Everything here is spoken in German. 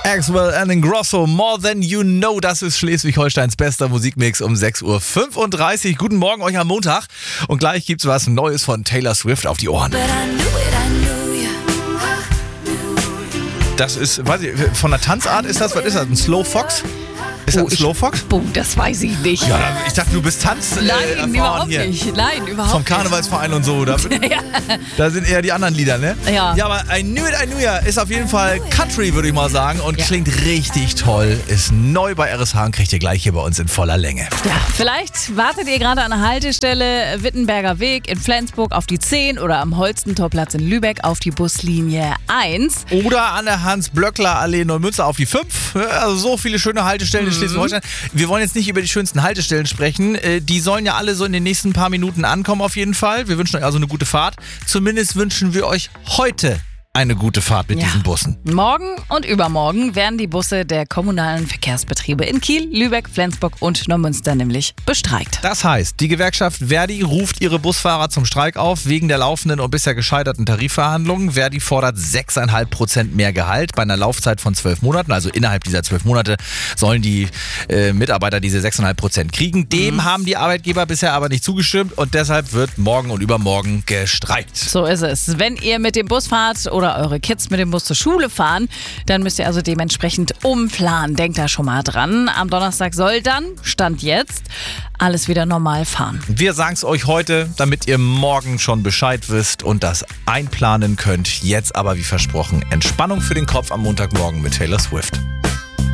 Axwell and Ingrosso, More Than You Know, das ist Schleswig-Holsteins bester Musikmix um 6.35 Uhr. Guten Morgen euch am Montag und gleich gibt's was Neues von Taylor Swift auf die Ohren. Das ist, weiß ich, von der Tanzart ist das, was ist das, ein Slow Fox? Ist das ein Slow Fox? Das weiß ich nicht. Ja, ich dachte, du bist Nein, überhaupt hier. nicht. Nein, überhaupt Vom Karnevalsverein und so. Da sind eher die anderen Lieder, ne? Ja. Ja, aber I Knew It ist auf jeden Fall Country, würde ich mal sagen. Und klingt richtig toll. Ist neu bei RSH und kriegt ihr gleich hier bei uns in voller Länge. Ja, vielleicht wartet ihr gerade an der Haltestelle Wittenberger Weg in Flensburg auf die 10 oder am Holstentorplatz in Lübeck auf die Buslinie 1. Oder an der Hans-Blöckler-Allee Neumünster auf die 5. Also so viele schöne Haltestellen in Schleswig-Holstein. Wir wollen jetzt nicht über die schönsten Haltestellen sprechen. Die sollen ja alle so in den nächsten paar Minuten ankommen auf jeden Fall. Wir wünschen euch also eine gute Fahrt. Zumindest wünschen wir euch heute eine gute Fahrt mit diesen Bussen. Morgen und übermorgen werden die Busse der kommunalen Verkehrsbetriebe in Kiel, Lübeck, Flensburg und Neumünster nämlich bestreikt. Das heißt, die Gewerkschaft Verdi ruft ihre Busfahrer zum Streik auf wegen der laufenden und bisher gescheiterten Tarifverhandlungen. Verdi fordert 6,5% mehr Gehalt bei einer Laufzeit von 12 Monaten. Also innerhalb dieser 12 Monate sollen die Mitarbeiter diese 6,5% kriegen. Dem haben die Arbeitgeber bisher aber nicht zugestimmt und deshalb wird morgen und übermorgen gestreikt. So ist es. Wenn ihr mit dem Bus fahrt oder eure Kids mit dem Bus zur Schule fahren, dann müsst ihr also dementsprechend umplanen. Denkt da schon mal dran. Am Donnerstag soll dann, Stand jetzt, alles wieder normal fahren. Wir sagen es euch heute, damit ihr morgen schon Bescheid wisst und das einplanen könnt. Jetzt aber, wie versprochen, Entspannung für den Kopf am Montagmorgen mit Taylor Swift.